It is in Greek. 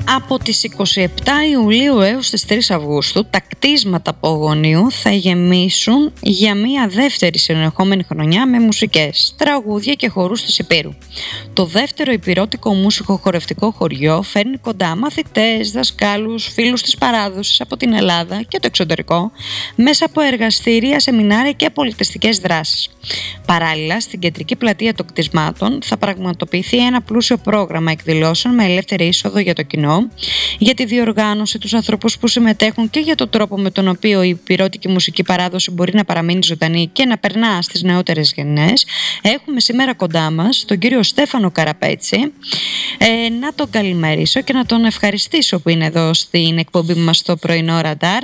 Από τις 27 Ιουλίου έως τις 3 Αυγούστου τα κτίσματα Απογονίου θα γεμίσουν για μία δεύτερη συνεχόμενη χρονιά με μουσικές, τραγούδια και χορούς της Υπήρου. Το δεύτερο υπηρώτικο μουσικό χορευτικό χωριό φέρνει κοντά μαθητές, δασκάλους, φίλους της παράδοσης από την Ελλάδα και το εξωτερικό μέσα από εργαστήρια, σεμινάρια και πολιτιστικές δράσεις. Παράλληλα, στην κεντρική πλατεία των κτισμάτων θα πραγματοποιηθεί ένα πλούσιο πρόγραμμα εκδηλώσεων με ελεύθερη είσοδο για το κοινό, για τη διοργάνωση, τους ανθρώπους που συμμετέχουν και για τον τρόπο με τον οποίο η υπηρώτικη μουσική παράδοση μπορεί να παραμείνει ζωντανή και να περνά στις νεότερες γενιές. Έχουμε σήμερα κοντά μας τον κύριο Στέφανο Καραπέτση. Να τον καλημερίσω και να τον ευχαριστήσω που είναι εδώ στην εκπομπή μας στο πρωινό Ραντάρ